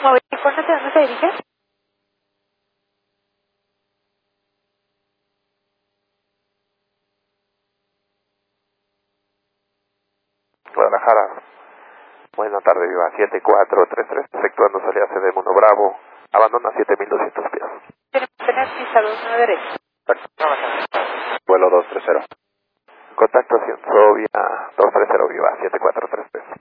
Móvil, ¿hacia dónde se dirige? Guadalajara. Buena tarde, viva 7433, efectuando salida CD Mundo Bravo, abandona 7200 pies. Tenemos tener pista 29 derecha. Vuelo 230. Contacto Sovia 230, viva 7433.